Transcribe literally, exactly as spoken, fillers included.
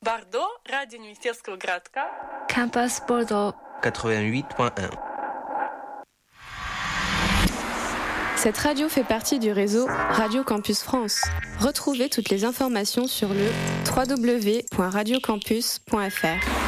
Bordeaux, Radio Universitetskого Gradka. Campus Bordeaux. quatre-vingt-huit point un. Cette radio fait partie du réseau Radio Campus France. Retrouvez toutes les informations sur le w w w point radio campus point f r.